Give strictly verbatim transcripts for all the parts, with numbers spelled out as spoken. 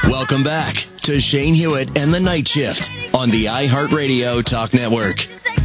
Welcome back to Shane Hewitt and the Night Shift on the iHeartRadio Talk Network.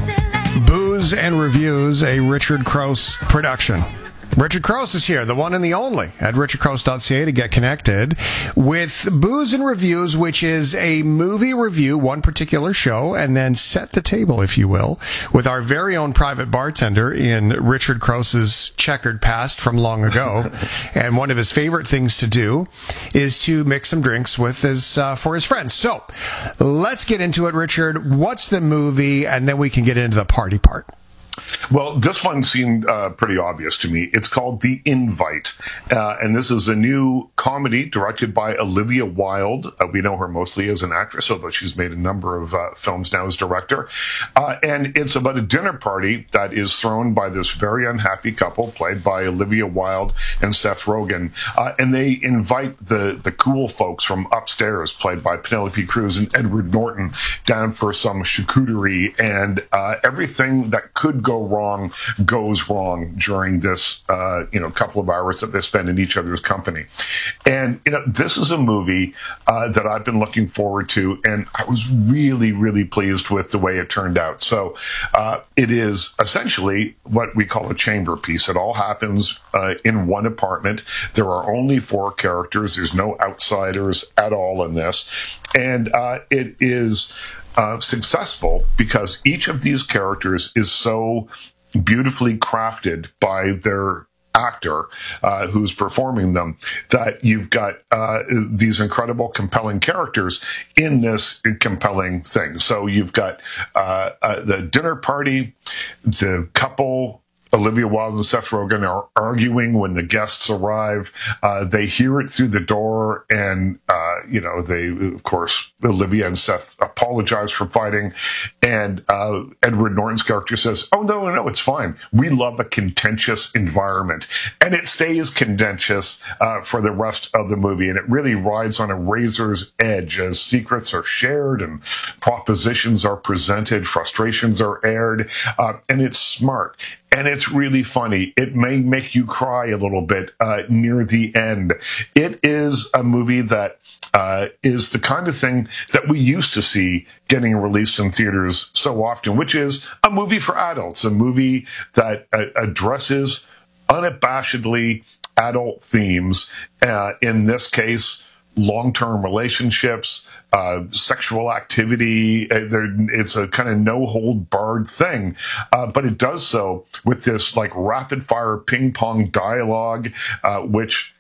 Booze and Reviews, a Richard Crouse production. Richard Crouse is here, the one and the only, at richard crouse dot c a to get connected with Booze and Reviews, which is a movie review, one particular show, and then set the table, if you will, with our very own private bartender in Richard Crouse's checkered past from long ago. And one of his favorite things to do is to mix some drinks with his uh, for his friends. So let's get into it, Richard. What's the movie? And then we can get into the party part. Well, this one seemed uh, pretty obvious to me. It's called The Invite, uh, and this is a new comedy directed by Olivia Wilde. Uh, we know her mostly as an actress, although she's made a number of uh, films now as director. Uh, and it's about a dinner party that is thrown by this very unhappy couple, played by Olivia Wilde and Seth Rogen. Uh, and they invite the, the cool folks from upstairs, played by Penelope Cruz and Edward Norton, down for some charcuterie, and uh, everything that could go wrong goes wrong during this, uh, you know, couple of hours that they spend in each other's company. And, you know, this is a movie uh, that I've been looking forward to, and I was really, really pleased with the way it turned out. So uh, it is essentially what we call a chamber piece. It all happens uh, in one apartment. There are only four characters. There's no outsiders at all in this. And uh, it is Uh, successful because each of these characters is so beautifully crafted by their actor uh, who's performing them, that you've got uh, these incredible, compelling characters in this compelling thing. So you've got uh, uh, the dinner party, the couple, Olivia Wilde and Seth Rogen, are arguing when the guests arrive. Uh, they hear it through the door, and, uh, you know, they, of course, Olivia and Seth apologize for fighting. And uh, Edward Norton's character says, oh, no, no, it's fine. We love a contentious environment. And it stays contentious uh, for the rest of the movie. And it really rides on a razor's edge as secrets are shared and propositions are presented, frustrations are aired, uh, and it's smart. And it's really funny. It may make you cry a little bit uh, near the end. It is a movie that uh, is the kind of thing that we used to see getting released in theaters so often, which is a movie for adults, a movie that uh, addresses unabashedly adult themes. Uh, in this case, long-term relationships, uh, sexual activity. Uh, it's a kind of no-hold-barred thing, uh, but it does so with this like rapid-fire ping-pong dialogue, uh, which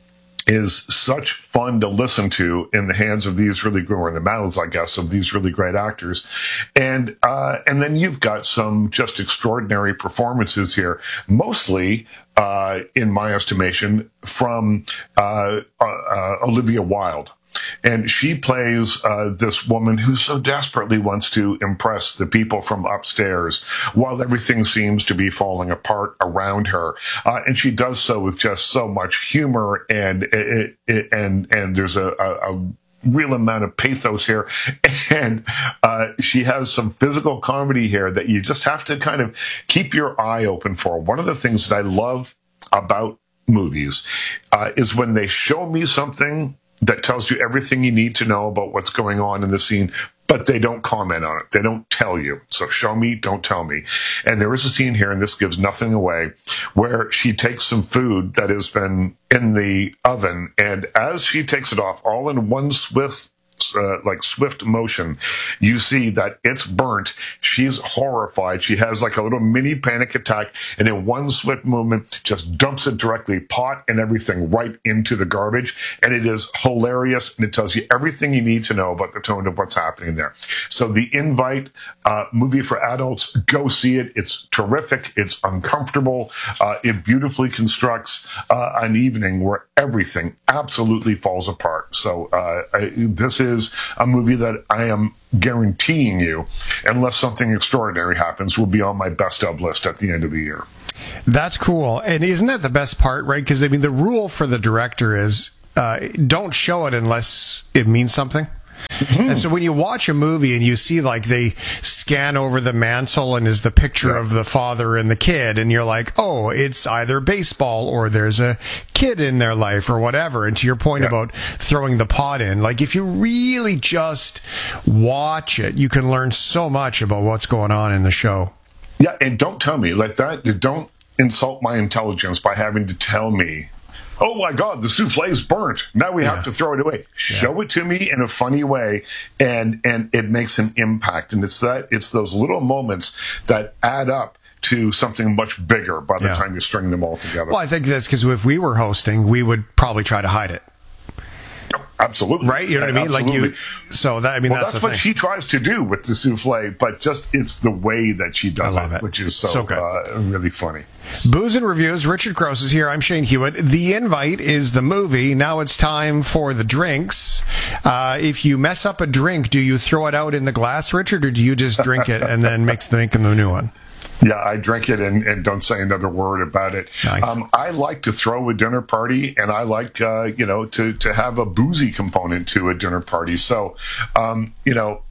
is such fun to listen to in the hands of these really good, or in the mouths, I guess, of these really great actors. And uh, and then you've got some just extraordinary performances here, mostly, uh, in my estimation, from uh, uh, uh, Olivia Wilde. And she plays uh, this woman who so desperately wants to impress the people from upstairs while everything seems to be falling apart around her. Uh, and she does so with just so much humor, and it, it, and and there's a, a, a real amount of pathos here. And uh, she has some physical comedy here that you just have to kind of keep your eye open for. One of the things that I love about movies uh, is when they show me something that tells you everything you need to know about what's going on in the scene, but they don't comment on it. They don't tell you. So show me, don't tell me. And there is a scene here, and this gives nothing away, where she takes some food that has been in the oven, and as she takes it off, all in one swift Uh, like swift motion, you see that it's burnt. She's horrified. She has like a little mini panic attack, and in one swift movement just dumps it directly, pot and everything, right into the garbage. And it is hilarious, and it tells you everything you need to know about the tone of what's happening there. So The Invite, uh, movie for adults, go see it. It's terrific. It's uncomfortable. Uh, it beautifully constructs uh, an evening where everything absolutely falls apart. So uh, I, this is is a movie that I am guaranteeing you, unless something extraordinary happens, will be on my best of list at the end of the year. That's cool. And isn't that the best part, right? Because, I mean, the rule for the director is uh, don't show it unless it means something. Mm-hmm. And so when you watch a movie and you see like they scan over the mantle and is the picture yeah. of the father and the kid, and you're like, oh, it's either baseball or there's a kid in their life or whatever. And to your point yeah. about throwing the pot in, like if you really just watch it, you can learn so much about what's going on in the show. Yeah, and don't tell me like that. Don't insult my intelligence by having to tell me, oh my God, the souffle's burnt. Now we yeah. have to throw it away. Yeah. Show it to me in a funny way, and and it makes an impact. And it's that it's those little moments that add up to something much bigger by the yeah. time you string them all together. Well, I think that's because if we were hosting, we would probably try to hide it. Absolutely. Right? You know what I mean? Absolutely. Like you, so that, I mean, well, that's, that's the what thing. she tries to do with the souffle, but just it's the way that she does I love it, it, which is so, so good. Uh, really funny. Booze and Reviews. Richard Crouse is here. I'm Shane Hewitt. The Invite is the movie. Now it's time for the drinks. Uh, if you mess up a drink, do you throw it out in the glass, Richard, or do you just drink it and then mix the make a new one? Yeah, I drink it and, and don't say another word about it. Nice. Um, I like to throw a dinner party, and I like, uh, you know, to, to have a boozy component to a dinner party. So, um, you know,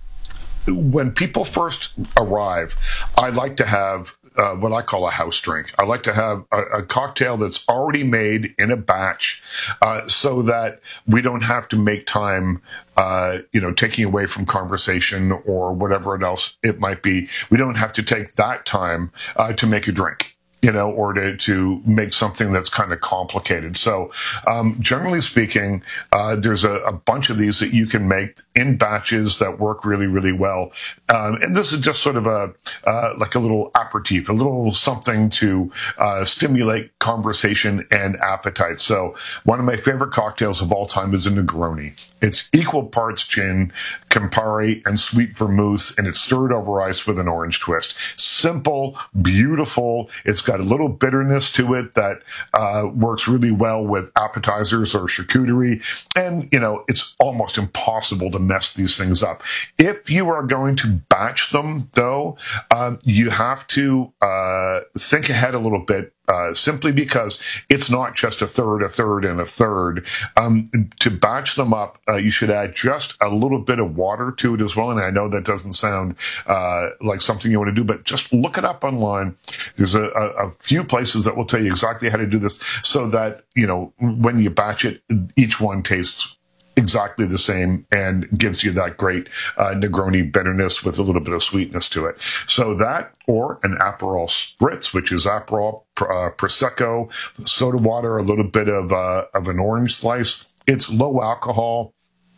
when people first arrive, I like to have Uh, what I call a house drink. I like to have a, a cocktail that's already made in a batch, uh, so that we don't have to make time, uh, you know, taking away from conversation or whatever else it might be. We don't have to take that time uh, to make a drink, you know, or to, to make something that's kind of complicated. So, um, generally speaking, uh, there's a, a bunch of these that you can make in batches that work really, really well. Um, and this is just sort of a, uh, like a little aperitif, a little something to, uh, stimulate conversation and appetite. So one of my favorite cocktails of all time is a Negroni. It's equal parts gin, Campari, and sweet vermouth, and it's stirred over ice with an orange twist. Simple, beautiful. It's got a little bitterness to it that uh, works really well with appetizers or charcuterie. And, you know, it's almost impossible to mess these things up. If you are going to batch them, though, um, you have to uh, think ahead a little bit. Uh, simply because it's not just a third, a third, and a third. Um, to batch them up, uh, you should add just a little bit of water to it as well. And I know that doesn't sound uh, like something you want to do, but just look it up online. There's a, a, a few places that will tell you exactly how to do this so that, you know, when you batch it, each one tastes exactly the same and gives you that great uh, Negroni bitterness with a little bit of sweetness to it. So that, or an Aperol Spritz, which is Aperol, uh, Prosecco, soda water, a little bit of uh, of an orange slice. It's low alcohol.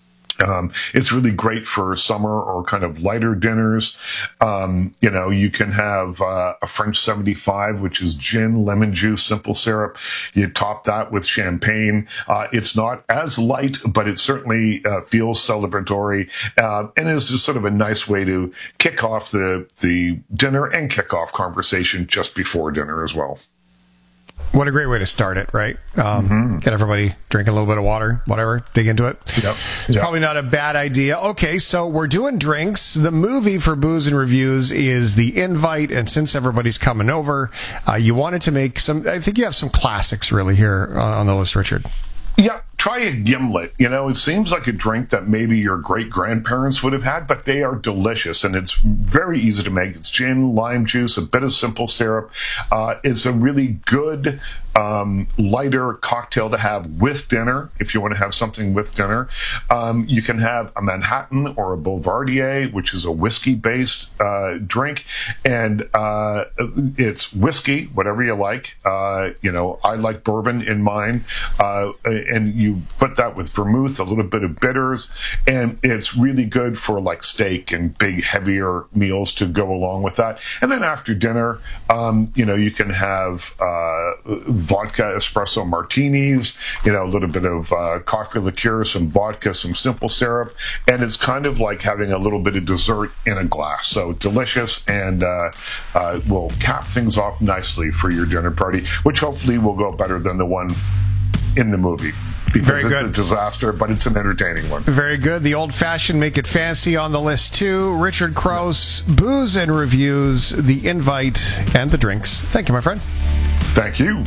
Um, it's really great for summer or kind of lighter dinners. Um, you know, you can have uh, a French seventy-five, which is gin, lemon juice, simple syrup. You top that with champagne. Uh, it's not as light, but it certainly uh, feels celebratory, uh, and is just sort of a nice way to kick off the the dinner and kick off conversation just before dinner as well. What a great way to start it, right? Um, mm-hmm. Get everybody drink a little bit of water, whatever, dig into it. Yep. It's yep. probably not a bad idea. Okay, so we're doing drinks. The movie for Booze and Reviews is The Invite, and since everybody's coming over, uh, you wanted to make some, I think you have some classics really here on the list, Richard. Yeah, try a gimlet. You know, it seems like a drink that maybe your great-grandparents would have had, but they are delicious, and it's very easy to make. It's gin, lime juice, a bit of simple syrup. Uh, it's a really good, um, lighter cocktail to have with dinner, if you want to have something with dinner. Um, you can have a Manhattan or a Boulevardier, which is a whiskey-based uh, drink, and uh, it's whiskey, whatever you like. Uh, you know, I like bourbon in mine, uh, and you put that with vermouth, a little bit of bitters, and it's really good for like steak and big, heavier meals to go along with that. And then after dinner, um, you know, you can have uh, vodka espresso martinis, you know, a little bit of uh, cocktail liqueur, some vodka, some simple syrup, and it's kind of like having a little bit of dessert in a glass. So delicious, and uh, uh, will cap things off nicely for your dinner party, which hopefully will go better than the one in the movie, because Very it's good. a disaster, but it's an entertaining one. Very good. The old-fashioned Make It Fancy on the list, too. Richard Crouse, Booze and Reviews, The Invite, and the drinks. Thank you, my friend. Thank you.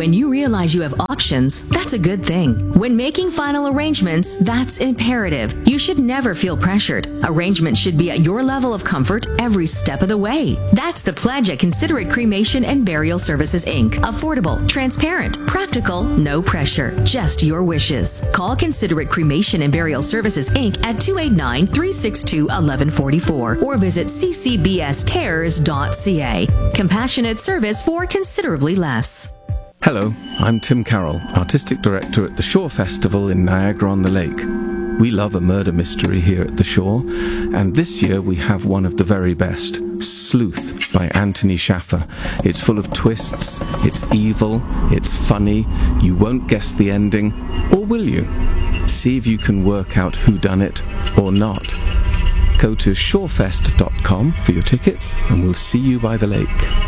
When you realize you have options, that's a good thing. When making final arrangements, that's imperative. You should never feel pressured. Arrangements should be at your level of comfort every step of the way. That's the pledge at Considerate Cremation and Burial Services, Incorporated. Affordable, transparent, practical, no pressure, just your wishes. Call Considerate Cremation and Burial Services, Incorporated at two eight nine, three six two, one one four four or visit c c b s cares dot c a. Compassionate service for considerably less. Hello, I'm Tim Carroll, Artistic Director at the Shore Festival in Niagara-on-the-Lake. We love a murder mystery here at the Shore, and this year we have one of the very best, Sleuth by Anthony Shaffer. It's full of twists, it's evil, it's funny, you won't guess the ending, or will you? See if you can work out who done it or not. Go to shorefest dot com for your tickets, and we'll see you by the lake.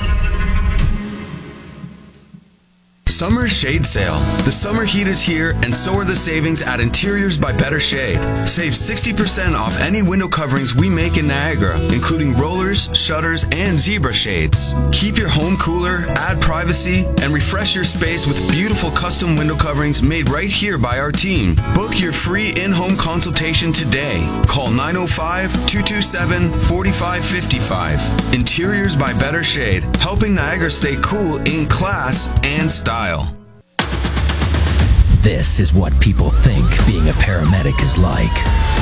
Summer Shade Sale. The summer heat is here, and so are the savings at Interiors by Better Shade. Save sixty percent off any window coverings we make in Niagara, including rollers, shutters, and zebra shades. Keep your home cooler, add privacy, and refresh your space with beautiful custom window coverings made right here by our team. Book your free in-home consultation today. Call nine oh five, two two seven, four five five five. Interiors by Better Shade, helping Niagara stay cool in class and style. This is what people think being a paramedic is like.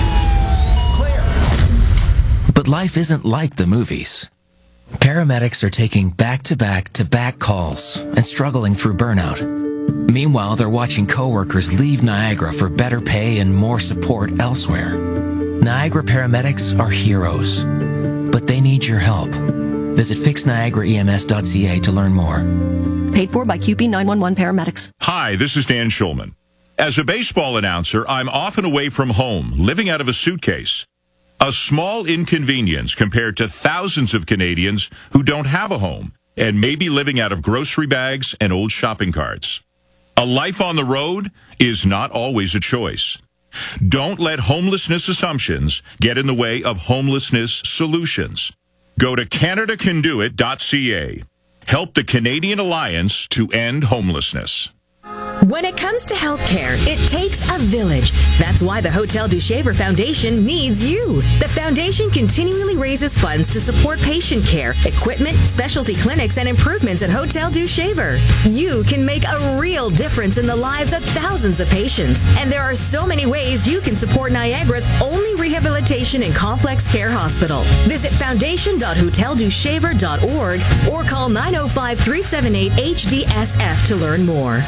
Clear. But life isn't like the movies. Paramedics are taking back-to-back-to-back calls and struggling through burnout. Meanwhile, they're watching coworkers leave Niagara for better pay and more support elsewhere. Niagara paramedics are heroes, but they need your help. Visit fix niagara e m s dot c a to learn more. Paid for by Q P nine one one Paramedics. Hi, this is Dan Schulman. As a baseball announcer, I'm often away from home, living out of a suitcase. A small inconvenience compared to thousands of Canadians who don't have a home and may be living out of grocery bags and old shopping carts. A life on the road is not always a choice. Don't let homelessness assumptions get in the way of homelessness solutions. Go to canada can do it dot c a. Help the Canadian Alliance to end homelessness. When it comes to healthcare, it takes a village. That's why the Hotel du Shaver Foundation needs you. The foundation continually raises funds to support patient care, equipment, specialty clinics, and improvements at Hotel du Shaver. You can make a real difference in the lives of thousands of patients. And there are so many ways you can support Niagara's only rehabilitation and complex care hospital. Visit foundation dot hotel du shaver dot org or call nine oh five, three seven eight, H D S F to learn more.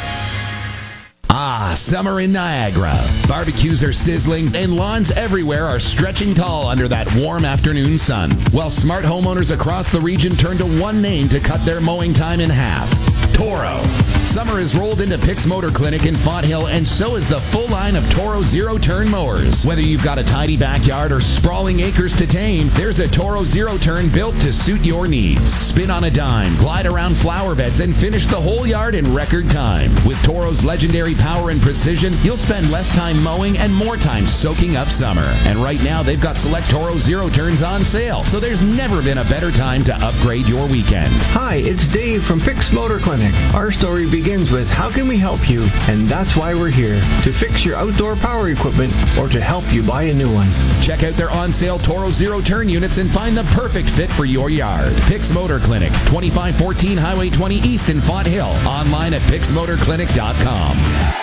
Ah, summer in Niagara. Barbecues are sizzling and lawns everywhere are stretching tall under that warm afternoon sun. While smart homeowners across the region turn to one name to cut their mowing time in half. Toro. Summer has rolled into Pix Motor Clinic in Fonthill, and so is the full line of Toro zero-turn mowers. Whether you've got a tidy backyard or sprawling acres to tame, there's a Toro zero-turn built to suit your needs. Spin on a dime, glide around flower beds, and finish the whole yard in record time. With Toro's legendary power and precision, you'll spend less time mowing and more time soaking up summer. And right now, they've got select Toro zero-turns on sale, so there's never been a better time to upgrade your weekend. Hi, it's Dave from Pix Motor Clinic. Our story begins with how can we help you, and that's why we're here, to fix your outdoor power equipment or to help you buy a new one. Check out their on-sale Toro zero-turn units and find the perfect fit for your yard. Pix Motor Clinic, twenty-five fourteen Highway twenty East in Fonthill. Online at pix motor clinic dot com.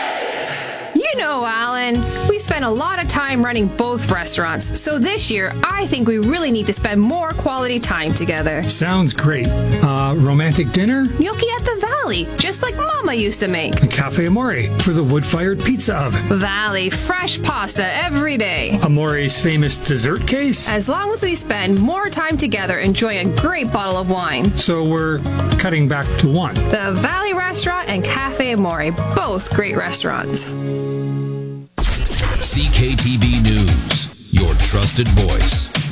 You know, Alan, we spend a lot of time running both restaurants, so this year I think we really need to spend more quality time together. Sounds great. Uh, romantic dinner? Gnocchi at the Valley, just like Mama used to make. Cafe Amore for the wood-fired pizza oven. Valley, fresh pasta every day. Amore's famous dessert case? As long as we spend more time together enjoying a great bottle of wine. So we're cutting back to one. The Valley Restaurant and Cafe Amore, both great restaurants. C K T B News, your trusted voice.